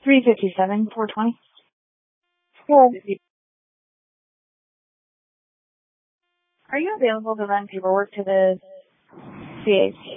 357, 420. Hello. Are you available to run paperwork to the CAC?